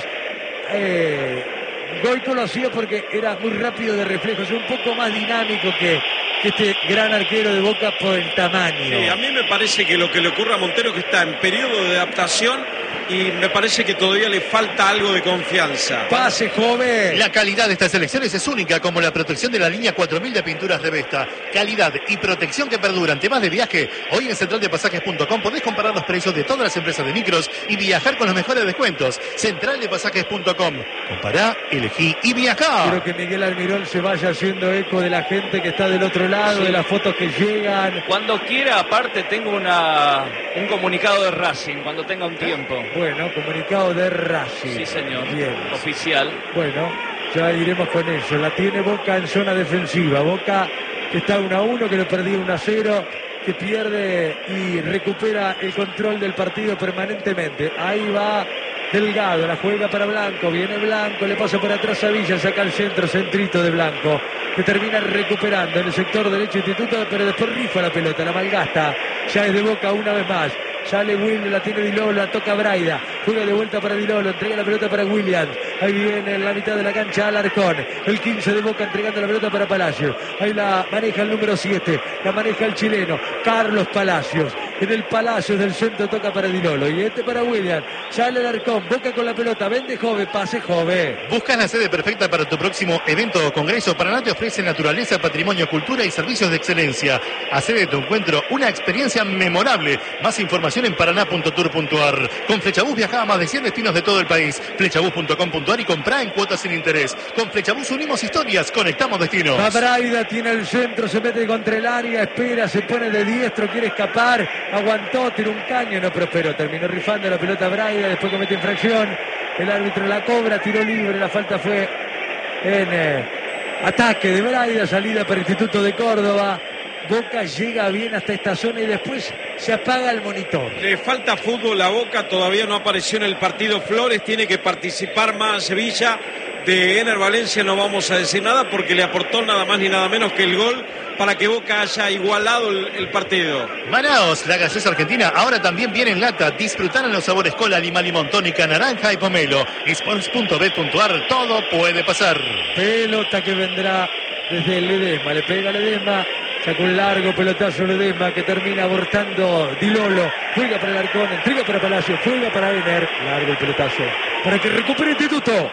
Eh, Goico lo hacía porque era muy rápido de reflejos, un poco más dinámico que, que este gran arquero de Boca por el tamaño. Sí, a mí me parece que lo que le ocurre a Montero es que está en periodo de adaptación y me parece que todavía le falta algo de confianza. Pase joven. La calidad de estas elecciones es única, como la protección de la línea cuatro mil de pinturas Revesta. Calidad y protección que perduran. Temas de viaje. Hoy en central de pasajes punto com podés comparar los precios de todas las empresas de micros y viajar con los mejores descuentos. central de pasajes punto com. Compará, elegí y viajá. Quiero que Miguel Almirón se vaya haciendo eco de la gente que está del otro lado, sí, de las fotos que llegan. Cuando quiera, aparte, tengo una un comunicado de Racing, cuando tenga un tiempo. Bueno, comunicado de Racing. Sí, señor. Bien. Oficial. Bueno, ya iremos con eso. La tiene Boca en zona defensiva. Boca que está uno a uno, que lo perdía uno a cero, que pierde y recupera el control del partido permanentemente. Ahí va Delgado, la juega para Blanco, viene Blanco, le pasa por atrás a Villa, saca el centro, centrito de Blanco, que termina recuperando en el sector derecho Instituto, pero después rifa la pelota, la malgasta, ya es de Boca una vez más. Sale Will, la tiene Di Lolo, la toca Braida, juega de vuelta para Di Lolo, entrega la pelota para Williams, ahí viene en la mitad de la cancha Alarcón, el quince de Boca entregando la pelota para Palacios, ahí la maneja el número siete, la maneja el chileno, Carlos Palacios, en el Palacios del centro toca para Di Lolo, y este para Williams, sale Alarcón, Boca con la pelota, vende Jove, pase Jove. ¿Buscas la sede perfecta para tu próximo evento o congreso? Paraná te ofrece naturaleza, patrimonio, cultura y servicios de excelencia. Hacé de tu encuentro una experiencia memorable. Más información en paraná punto tour punto ar. Con Flechabús viaja a más de cien destinos de todo el país. flechabús punto com punto ar. punto ar y comprá en cuotas sin interés. Con Flechabús unimos historias, conectamos destinos. Va Braida, tiene el centro, se mete contra el área, espera, se pone de diestro, quiere escapar, aguantó, tiró un caño, no prosperó, terminó rifando la pelota Braida, después comete infracción, el árbitro la cobra, tiro libre, la falta fue en eh, ataque de Braida, salida para el Instituto de Córdoba. Boca llega bien hasta esta zona y después se apaga el monitor. Le falta fútbol a Boca, todavía no apareció en el partido Flores, tiene que participar más Sevilla. De Ener Valencia no vamos a decir nada porque le aportó nada más ni nada menos que el gol para que Boca haya igualado el, el partido. Manaos, la gaseosa argentina, ahora también viene en lata. Disfrutar en los sabores cola, lima, limón, tónica, naranja y pomelo. Sports punto bet punto ar, todo puede pasar. Pelota que vendrá desde el Ledesma, le pega Ledesma. Sacó un largo pelotazo Ledesma que termina abortando Di Lolo. Juega para el Arcón, entrega para Palacio, juega para Ener. Largo el pelotazo para que recupere el Instituto.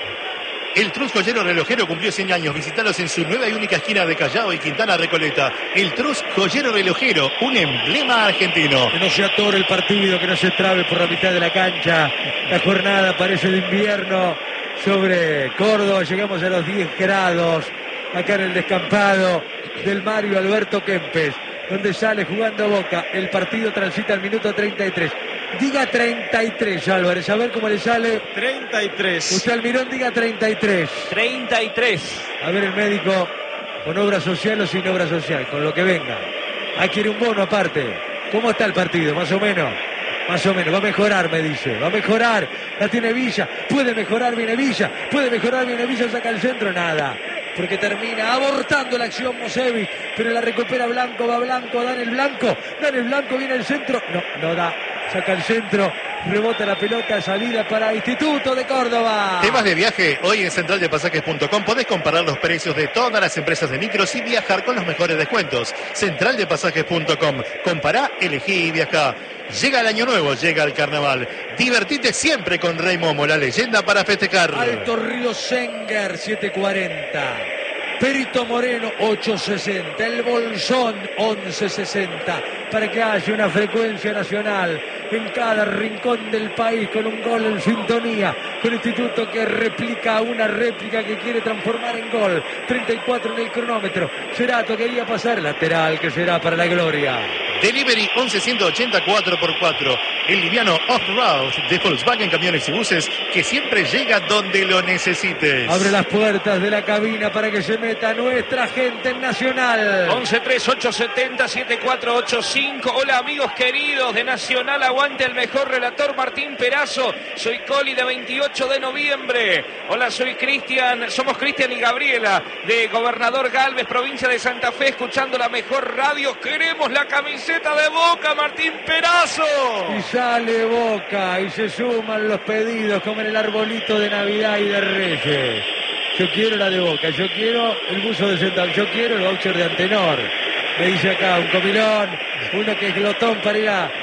El Trus Joyero Relojero cumplió cien años. Visítalos en su nueva y única esquina de Callao y Quintana Recoleta. El Trus Joyero Relojero, un emblema argentino. Que no se atore el partido, que no se trabe por la mitad de la cancha. La jornada parece de invierno sobre Córdoba. Llegamos a los diez grados acá en el descampado del Mario Alberto Kempes, donde sale jugando Boca. El partido transita al minuto treinta y tres. Diga treinta y tres, Álvarez, a ver cómo le sale. treinta y tres. Usted, Almirón, diga treinta y tres. treinta y tres. A ver el médico, con obra social o sin obra social, con lo que venga. Ah, quiere un bono aparte. ¿Cómo está el partido? Más o menos. Más o menos, va a mejorar, me dice, va a mejorar, la tiene Villa, puede mejorar, viene Villa, puede mejorar, viene Villa, saca el centro, nada, porque termina abortando la acción Mosevic, pero la recupera Blanco, va Blanco, dan el Blanco, dan el Blanco, viene el centro, no, no da, saca el centro, rebota la pelota, salida para Instituto de Córdoba. Temas de viaje, hoy en central de pasajes punto com podés comparar los precios de todas las empresas de micros y viajar con los mejores descuentos. central de pasajes punto com, compará, elegí y viajá. Llega el año nuevo, llega el carnaval. Divertite siempre con Rey Momo, la leyenda para festejar. Alto Río Senger, siete cuarenta. Perito Moreno, ocho sesenta. El Bolsón, once sesenta. Para que haya una frecuencia nacional en cada rincón del país, con un gol en sintonía, con Instituto que replica una réplica que quiere transformar en gol. treinta y cuatro en el cronómetro. Cerato quería pasar, lateral que será para la gloria. Delivery once ciento ochenta cuatro por cuatro. El liviano Off-Road de Volkswagen Camiones y Buses, que siempre llega donde lo necesites. Abre las puertas de la cabina para que se meta nuestra gente en Nacional. once tres ocho setenta siete cuatro ocho cinco. Hola amigos queridos de Nacional, aguante el mejor relator Martín Perazo. Soy Coli de veintiocho de noviembre. Hola, soy Cristian, somos Cristian y Gabriela de Gobernador Galvez, provincia de Santa Fe, escuchando la mejor radio. Queremos la camiseta de Boca, Martín Perazo. Y sale Boca y se suman los pedidos como en el arbolito de Navidad y de Reyes. Yo quiero la de Boca, yo quiero el buzo de Central, yo quiero el voucher de Antenor. Me dice acá un comilón, uno que es glotón para ir a,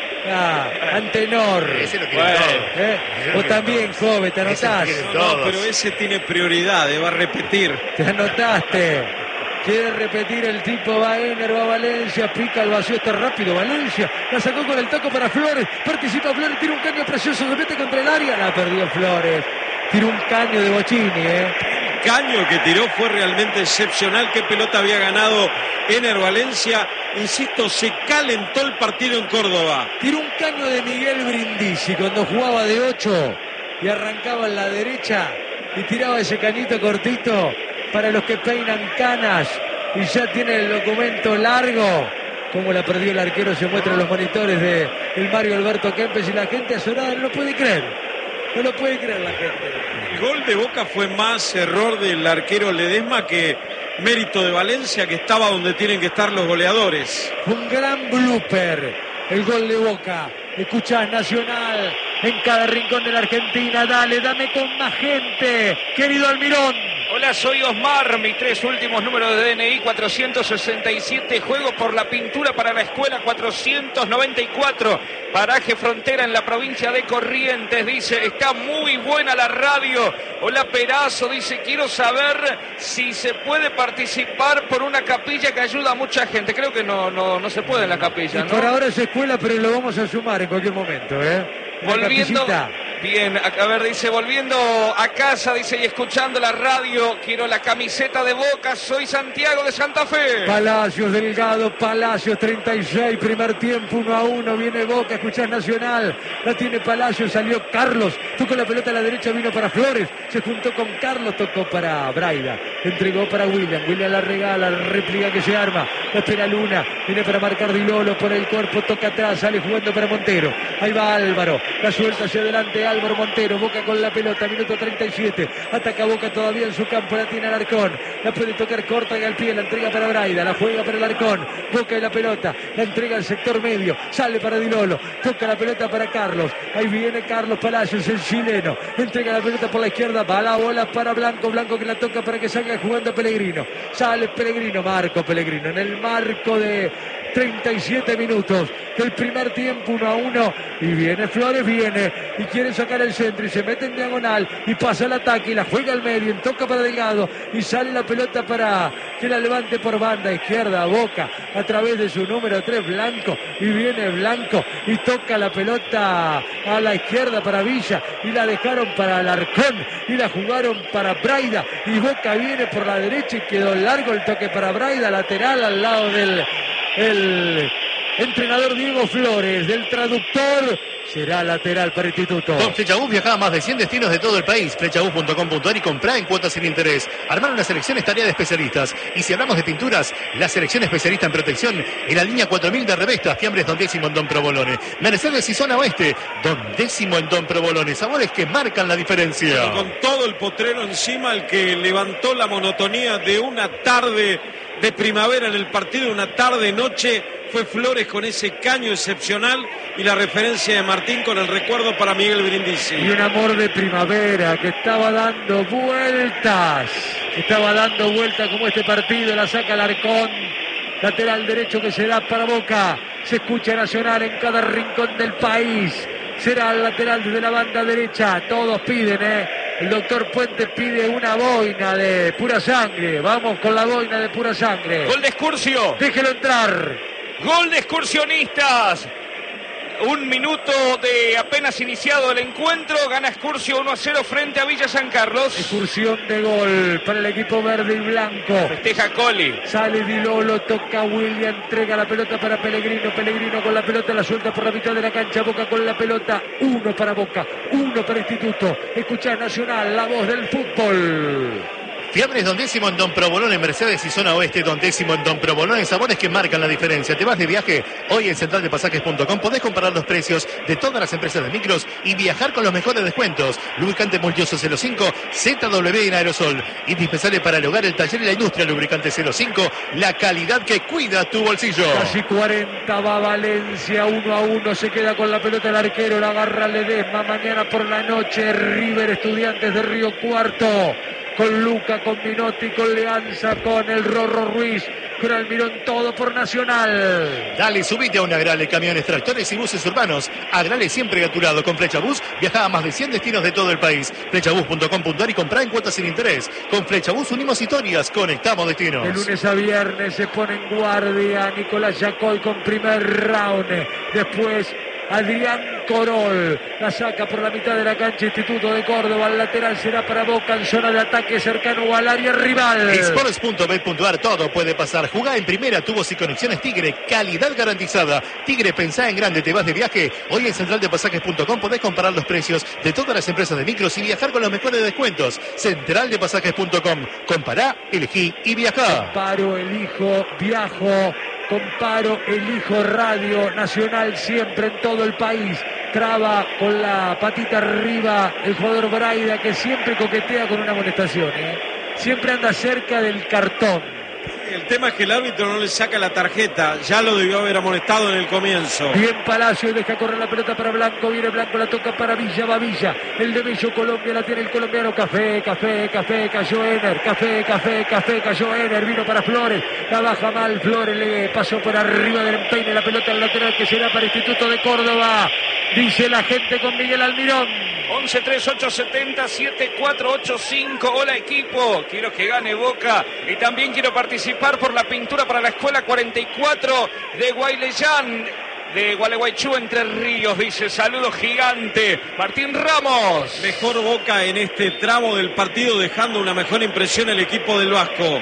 a Antenor. Ese lo quiere Bueno, todo. ¿eh? Vos también, joven, te Ese lo anotás. quiere No, todos. no, pero ese tiene prioridad, eh, va a repetir. Te anotaste. Quiere repetir el tipo, va Ener, va Valencia, pica el vacío, está rápido Valencia, la sacó con el taco para Flores, participa Flores, tira un caño precioso, se mete contra el área, la perdió Flores, tira un caño de Bochini, eh. Caño que tiró fue realmente excepcional. Qué pelota había ganado Ener Valencia. Insisto, se calentó el partido en Córdoba. Tiró un caño de Miguel Brindisi cuando jugaba de ocho y arrancaba en la derecha y tiraba ese cañito cortito para los que peinan canas y ya tiene el documento largo. Como la perdió el arquero se muestra en los monitores de el Mario Alberto Kempes y la gente azorada no lo puede creer. No lo puede creer la gente. El gol de Boca fue más error del arquero Ledesma que mérito de Valencia, que estaba donde tienen que estar los goleadores. Fue un gran blooper el gol de Boca. Escuchás Nacional en cada rincón de la Argentina. Dale, dame con más gente, querido Almirón. Hola, soy Osmar, mis tres últimos números de D N I, cuatrocientos sesenta y siete, juego por la pintura para la escuela cuatrocientos noventa y cuatro, paraje Frontera en la provincia de Corrientes, dice, está muy buena la radio. Hola Perazo, dice, quiero saber si se puede participar por una capilla que ayuda a mucha gente. Creo que no, no, no se puede en la capilla, Y por ¿no? ahora es escuela, pero lo vamos a sumar en cualquier momento, ¿eh? Una Volviendo, capillita. Bien, a ver, dice, volviendo a casa, dice, y escuchando la radio, quiero la camiseta de Boca, soy Santiago de Santa Fe. Palacios, Delgado, Palacios, treinta y seis, primer tiempo, uno a uno, viene Boca, escuchás Nacional, la tiene Palacios, salió Carlos, tocó la pelota a la derecha, vino para Flores, se juntó con Carlos, tocó para Braida, entregó para William, William la regala, la réplica que se arma, la espera Luna, viene para marcar Di Lolo, por el cuerpo, toca atrás, sale jugando para Montero, ahí va Álvaro, la suelta hacia adelante, Álvaro Montero, Boca con la pelota, minuto treinta y siete, ataca Boca todavía en su campo, la tiene Alarcón, la puede tocar corta y al pie, la entrega para Braida, la juega para Alarcón, Boca y la pelota, la entrega al sector medio, sale para Di Lolo, toca la pelota para Carlos, ahí viene Carlos Palacios, el chileno, entrega la pelota por la izquierda, va la bola para Blanco, Blanco que la toca para que salga jugando Pellegrino, sale Pellegrino, Marco Pellegrino, en el marco de treinta y siete minutos del primer tiempo, uno a uno, y viene Flores, viene y quiere sacar el centro y se mete en diagonal y pasa el ataque y la juega al medio, toca para Delgado y sale la pelota para que la levante por banda izquierda, Boca a través de su número tres, Blanco, y viene Blanco y toca la pelota a la izquierda para Villa y la dejaron para Alarcón y la jugaron para Braida y Boca viene por la derecha y quedó largo el toque para Braida, lateral al lado del el entrenador Diego Flores, del traductor, será lateral para Instituto. Con Flechabús viaja a más de cien destinos de todo el país. Flechabús punto com punto ar y comprá en cuotas sin interés. Armar una selección es tarea de especialistas. Y si hablamos de pinturas, la selección especialista en protección en la línea cuatro mil de Revestas, Fiambres Don Décimo en Don Provolone. Mercedes y Zona Oeste, Don Décimo en Don Provolone. Sabores que marcan la diferencia. Y con todo el potrero encima, el que levantó la monotonía de una tarde de primavera en el partido, una tarde-noche, fue Flores con ese caño excepcional y la referencia de Martín con el recuerdo para Miguel Brindisi. Y un amor de primavera que estaba dando vueltas, estaba dando vueltas como este partido, la saca Alarcón, lateral derecho que se da para Boca, se escucha Nacional en cada rincón del país, será el lateral desde la banda derecha, todos piden, eh. El doctor Puente pide una boina de pura sangre. Vamos con la boina de pura sangre. Gol de Excursio. Déjelo entrar. Gol de Excursionistas. Un minuto de apenas iniciado el encuentro. Gana Excursio uno a cero frente a Villa San Carlos. Excursión de gol para el equipo verde y blanco. Festeja Coli. Sale Di Lolo, toca William, entrega la pelota para Pellegrino. Pellegrino con la pelota, la suelta por la mitad de la cancha. Boca con la pelota. Uno para Boca, uno para Instituto. Escuchá Nacional, la voz del fútbol. Fiambres Don Décimo en Don Provolone, Mercedes y Zona Oeste, Don Décimo en Don Provolone, sabores que marcan la diferencia. ¿Te vas de viaje? Hoy en central de pasajes punto com podés comparar los precios de todas las empresas de micros y viajar con los mejores descuentos. Lubricante multiuso cero cinco, Z W en aerosol. Indispensable para el hogar, el taller y la industria. Lubricante cero cinco, la calidad que cuida tu bolsillo. Casi cuarenta, va Valencia, uno a uno, se queda con la pelota el arquero, la agarra Ledesma. Mañana por la noche, River, Estudiantes de Río Cuarto. Con Luca, con Minotti, con Leanza, con el Rorro Ruiz, con Almirón, todo por Nacional. Dale, subite a un Agrale, camiones, tractores y buses urbanos. Agrale siempre a tu lado. Con Flechabús viaja a más de cien destinos de todo el país. Flechabús punto com punto ar y comprá en cuotas sin interés. Con Flechabús unimos historias, conectamos destinos. De lunes a viernes se pone en guardia Nicolás Yacoy con primer round. Después Adrián Corol la saca por la mitad de la cancha. Instituto de Córdoba, el lateral será para Boca en zona de ataque cercano al área rival. Sports punto bet punto ar, todo puede pasar. Jugá en primera, tubos y conexiones Tigre, calidad garantizada. Tigre, pensá en grande, te vas de viaje. Hoy en central de pasajes punto com podés comparar los precios de todas las empresas de micros y viajar con los mejores descuentos. central de pasajes punto com, compará, elegí y viajá. Comparo, elijo, viajo. Comparo, elijo Radio Nacional siempre en todo el país. Traba con la patita arriba el jugador Braida, que siempre coquetea con una amonestación, ¿eh? Siempre anda cerca del cartón. El tema es que el árbitro no le saca la tarjeta, ya lo debió haber amonestado en el comienzo. Bien Palacio, deja correr la pelota para Blanco, viene Blanco, la toca para Villa, va Villa, el de Bello Colombia, la tiene el colombiano, Café, Café, Café, cayó Ener, Café, Café, Café, cayó Ener, vino para Flores, la baja mal, Flores le pasó por arriba del empeine, la pelota al lateral que será para Instituto de Córdoba, dice la gente con Miguel Almirón. once treinta y ocho setenta setenta y cuatro ochenta y cinco. Hola equipo, quiero que gane Boca y también quiero participar por la pintura para la escuela cuarenta y cuatro de Guayleyán. de Gualeguaychú, Entre Ríos, dice saludos gigante, Martín Ramos. Mejor Boca en este tramo del partido, dejando una mejor impresión el equipo del Vasco.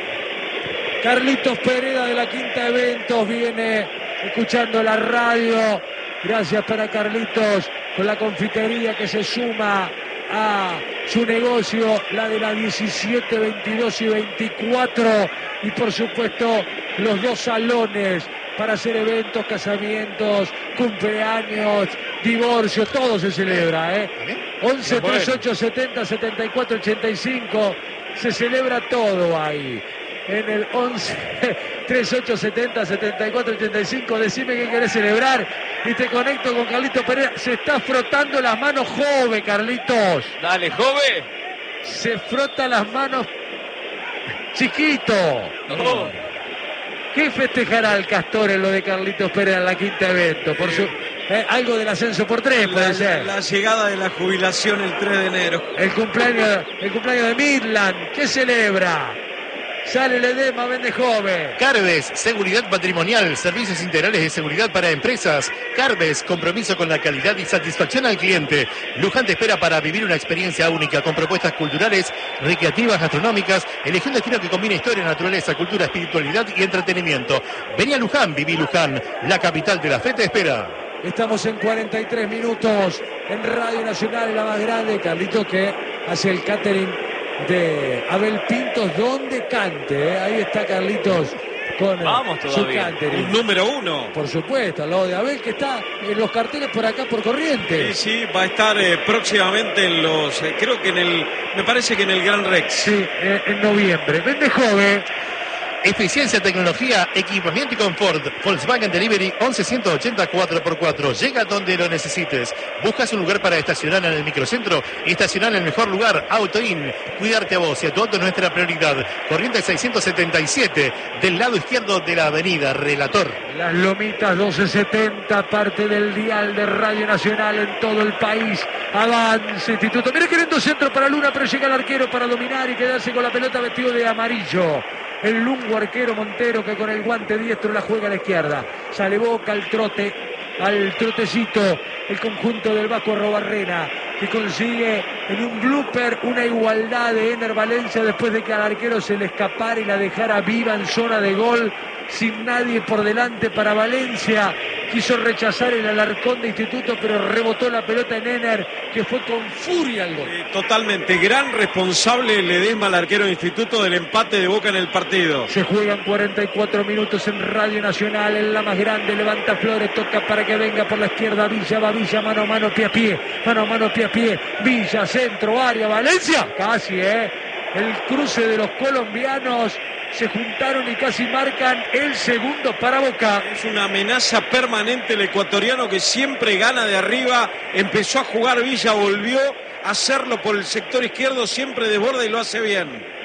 Carlitos Pereda de la Quinta Eventos viene escuchando la radio. Gracias para Carlitos con la confitería que se suma a su negocio, la de la diecisiete, veintidós y veinticuatro, y por supuesto los dos salones para hacer eventos, casamientos, cumpleaños, divorcio, todo se celebra, ¿eh? once, treinta y ocho, setenta, setenta y cuatro, ochenta y cinco, se celebra todo ahí. En el once, treinta y ocho, setenta, setenta y cuatro, ochenta y cinco, decime qué querés celebrar y te conecto con Carlitos Pereira. Se está frotando las manos Jove, Carlitos. Dale, Jove. Se frota las manos Chiquito. Oh. ¿Qué festejará el Castor en lo de Carlitos Pereira en la Quinta Evento? Por su, eh, algo del ascenso por tres puede la, ser. La llegada de la jubilación el tres de enero. El cumpleaños, el cumpleaños de Midland. ¿Qué celebra? Sale el edema, vende Jove. Carbes, seguridad patrimonial, servicios integrales de seguridad para empresas. Carbes, compromiso con la calidad y satisfacción al cliente. Luján te espera para vivir una experiencia única con propuestas culturales, recreativas, gastronómicas. Elegí un destino que combine historia, naturaleza, cultura, espiritualidad y entretenimiento. Vení a Luján, viví Luján. La capital de la fe te espera. Estamos en cuarenta y tres minutos en Radio Nacional, la más grande. Carlitos que hace el catering de Abel Pintos, donde cante, ¿eh? Ahí está Carlitos con Vamos su todavía. catering. Un número uno. Por supuesto, al lado de Abel, que está en los carteles por acá, por Corrientes. Sí, sí, va a estar eh, próximamente en los, eh, creo que en el, me parece que en el Gran Rex. Sí, eh, en noviembre. Vende Jove. Eficiencia, tecnología, equipamiento y confort. Volkswagen Delivery once, ciento ochenta, cuatro por cuatro. Llega donde lo necesites. ¿Buscas un lugar para estacionar en el microcentro? Estacionar en el mejor lugar, AutoIn. Cuidarte a vos y a tu auto es nuestra prioridad. Corriente seiscientos setenta y siete, del lado izquierdo de la avenida. Relator. Las Lomitas doce setenta, parte del dial de Radio Nacional en todo el país. Avance, Instituto. Mira queriendo centro para Luna, pero llega el arquero para dominar y quedarse con la pelota vestido de amarillo. El lungo arquero Montero que con el guante diestro la juega a la izquierda. Sale Boca al trote, al trotecito, el conjunto del Vasco Arrobarrena, que consigue en un blooper una igualdad de Ener Valencia después de que al arquero se le escapara y la dejara viva en zona de gol, sin nadie por delante para Valencia. Quiso rechazar el Alarcón de Instituto, pero rebotó la pelota en Ener, que fue con furia al gol. Eh, totalmente, gran responsable Ledesma, el arquero de Instituto, del empate de Boca en el partido. Se juegan cuarenta y cuatro minutos en Radio Nacional, en la más grande, levanta Flores, toca para que venga por la izquierda, Villa, va Villa, mano a mano, pie a pie, mano a mano, pie a pie, Villa, centro, área, Valencia, casi, eh, el cruce de los colombianos, se juntaron y casi marcan el segundo para Boca. Es una amenaza permanente el ecuatoriano que siempre gana de arriba. Empezó a jugar Villa, volvió a hacerlo por el sector izquierdo, siempre desborda y lo hace bien.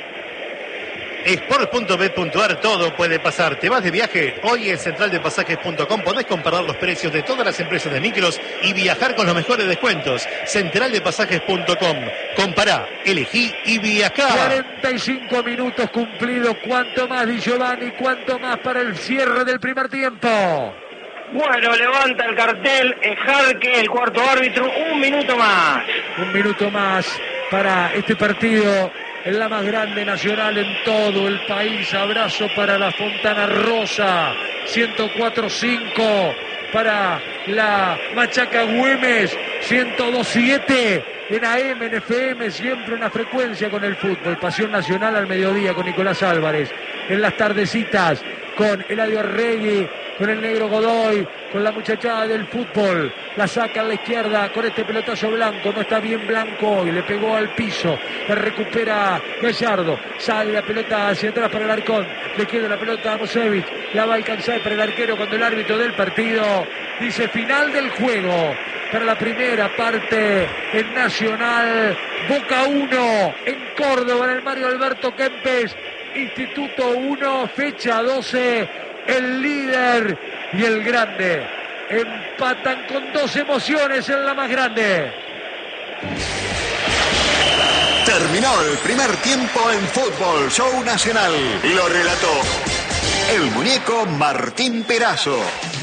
Sport punto bet punto ar, todo puede pasar. ¿Te vas de viaje? Hoy en central de pasajes punto com podés comparar los precios de todas las empresas de micros y viajar con los mejores descuentos. central de pasajes punto com. Compará, elegí y viajá. cuarenta y cinco minutos cumplidos. ¿Cuánto más, Di Giovanni? ¿Cuánto más para el cierre del primer tiempo? Bueno, levanta el cartel Ejarque, el cuarto árbitro, un minuto más. Un minuto más para este partido en la más grande nacional en todo el país. Abrazo para la Fontana Rosa, ciento cuatro punto cinco para la Machaca Güemes, ciento dos punto siete en A M, en F M, siempre una frecuencia con el fútbol. Pasión Nacional al mediodía con Nicolás Álvarez, en las tardecitas con Eladio Arregui, con el negro Godoy, con la muchachada del fútbol. La saca a la izquierda con este pelotazo blanco. No está bien Blanco hoy, le pegó al piso. La recupera Gallardo. Sale la pelota hacia atrás para el Arcón. Le queda la pelota a Mosevic. La va a alcanzar para el arquero cuando el árbitro del partido dice final del juego. Para la primera parte en Nacional. Boca uno en Córdoba, en el Mario Alberto Kempes. Instituto uno, fecha doce. El líder y el grande empatan con dos emociones en la más grande. Terminó el primer tiempo en Fútbol Show Nacional y lo relató el muñeco Martín Perazo.